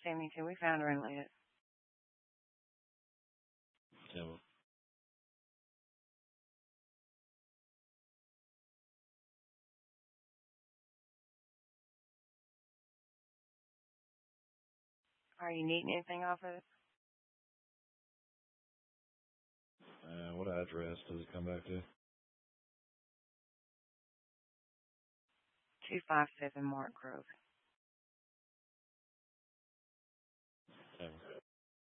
72. We found her in Liz. Yeah, well, Are you needing anything off of it? what address does it come back to? 257 Mark Grove.